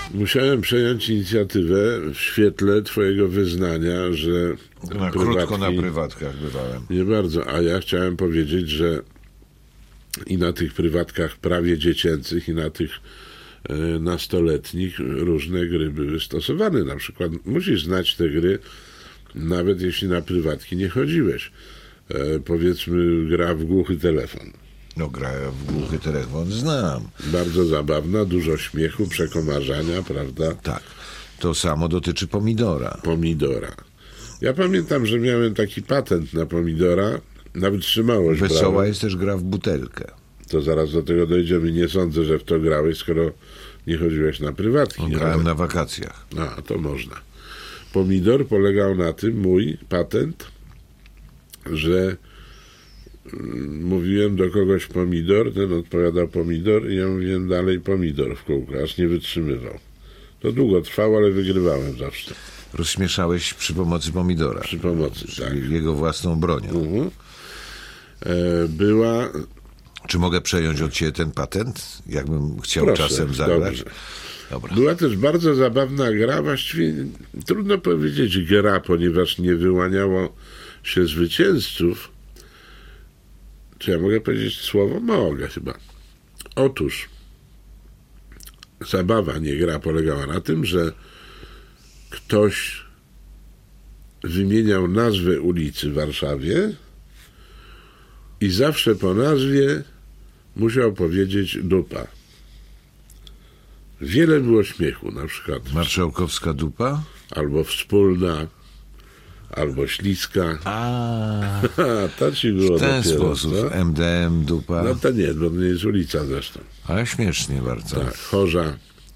Musiałem przejąć inicjatywę w świetle twojego wyznania, że Krótko na prywatkach bywałem. Nie bardzo, a ja chciałem powiedzieć, że i na tych prywatkach prawie dziecięcych, i na tych nastoletnich różne gry były stosowane. Na przykład musisz znać te gry, nawet jeśli na prywatki nie chodziłeś. Powiedzmy, gra w głuchy telefon. No, gra w głuchy telefon znam. Bardzo zabawna, dużo śmiechu, przekomarzania, prawda? Tak. To samo dotyczy pomidora. Pomidora. Ja pamiętam, że miałem taki patent na pomidora, na wytrzymałość. Wesoła brałem. jest też gra w butelkę. To zaraz do tego dojdziemy. Nie sądzę, że w to grałeś, skoro nie chodziłeś na prywatki. Grałem na wakacjach. A, to można. Pomidor polegał na tym, mój patent, że mówiłem do kogoś pomidor, ten odpowiadał pomidor i ja mówiłem dalej pomidor w kółko, aż nie wytrzymywał. To długo trwało, ale wygrywałem zawsze. Rozśmieszałeś przy pomocy pomidora. Przy pomocy, tak. Jego własną bronią. Była... Czy mogę przejąć od ciebie ten patent? Jakbym chciał Proszę, czasem zagrać. dobrze. Dobra. Była też bardzo zabawna gra, właściwie trudno powiedzieć gra, ponieważ nie wyłaniało się zwycięzców. Czy ja mogę powiedzieć słowo? Mogę chyba. Otóż zabawa, nie gra, polegała na tym, że ktoś wymieniał nazwę ulicy w Warszawie i zawsze po nazwie musiał powiedzieć dupa. Wiele było śmiechu, na przykład Marszałkowska dupa? albo wspólna, albo śliska. A, To ci było w ten dopiero, sposób. co? MDM dupa. No to nie, bo to nie jest ulica zresztą. Ale śmiesznie bardzo. Tak, Chorza.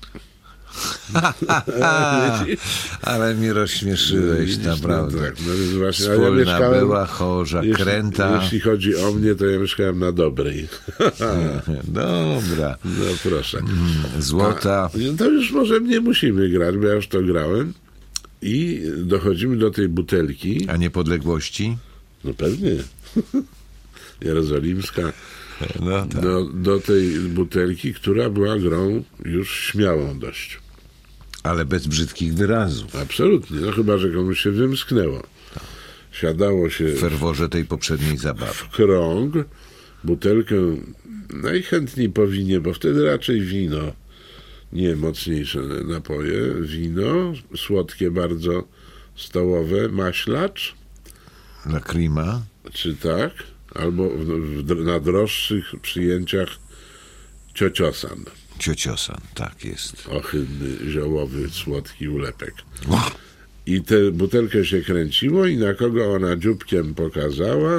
Ale mnie rozśmieszyłeś, Widzisz, naprawdę. No, tak, no więc właśnie, a ja Wspólna mieszkałem, była, Chorza, Kręta. Jeśli chodzi o mnie, to ja mieszkałem na Dobrej. Dobra. No proszę. Złota. To już może nie musimy grać, bo ja już to grałem. I dochodzimy do tej butelki. A niepodległości? No pewnie. Jerozolimska. No tak. Do tej butelki, która była grą już śmiałą dość. Ale bez brzydkich wyrazów. Absolutnie. No chyba, że komuś się wymsknęło. Siadało się W ferworze tej poprzedniej zabawy. w krąg, butelkę najchętniej po winie, bo wtedy raczej wino, nie mocniejsze napoje, wino, słodkie bardzo, stołowe, maślacz, Na klima. czy tak, albo na droższych przyjęciach ciociosan, Ciociosan, tak jest. ohydny, ziołowy, słodki ulepek. I tę butelkę się kręciło i na kogo ona dzióbkiem pokazała,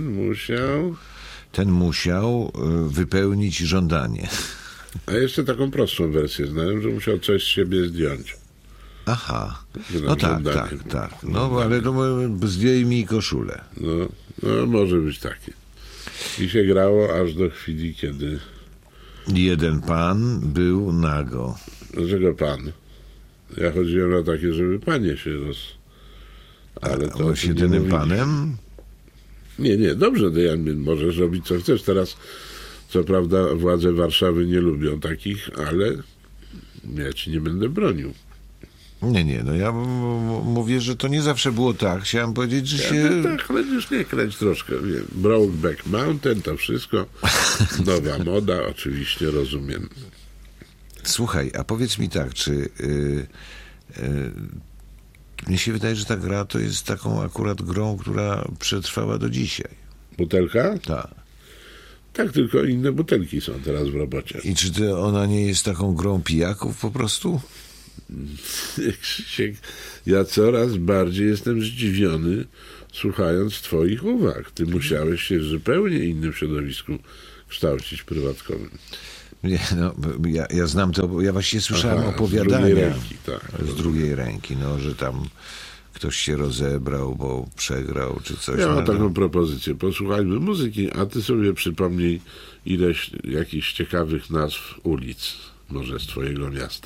Ten musiał wypełnić żądanie. A jeszcze taką prostszą wersję znałem, że musiał coś z siebie zdjąć. Aha. Że No tak, żądanie. tak. No ale to zdejmij koszulę. No, może być takie. I się grało aż do chwili, kiedy... Jeden pan był nago. Dlaczego pan? Ja chodziłem na takie, żeby panie się Ale to Byłeś nie jedynym mówiliśmy. panem? Nie, dobrze, Dejan, możesz robić co chcesz. Teraz, co prawda, władze Warszawy nie lubią takich, ale ja ci nie będę bronił. Nie, no ja mówię, że to nie zawsze było tak. Chciałem powiedzieć, że się... Tak, ale już nie kręć troszkę. Wiem. Brokeback Mountain, to wszystko. Nowa moda, oczywiście, rozumiem. Słuchaj, a powiedz mi tak, czy... mnie się wydaje, że ta gra to jest taką akurat grą, która przetrwała do dzisiaj. Butelka? Tak. Tak, tylko inne butelki są teraz w robocie. I czy ona nie jest taką grą pijaków po prostu? Krzysiek, ja coraz bardziej jestem zdziwiony, słuchając twoich uwag. Ty musiałeś się w zupełnie innym środowisku kształcić prywatkowym. Nie, no, ja znam to, ja właściwie słyszałem opowiadania. Z drugiej ręki, tak. Z drugiej ręki, no, że tam ktoś się rozebrał, bo przegrał, czy coś. Ja mam no, taką propozycję. Posłuchajmy muzyki, a ty sobie przypomnij ileś jakichś ciekawych nazw ulic, może z twojego miasta.